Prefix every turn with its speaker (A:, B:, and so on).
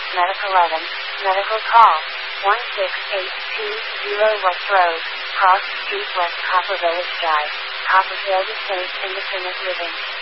A: Medical 11, Medical Call, 16820 West Road, Cross Street West Copper Village Drive, Copperfield Estates Independent Living.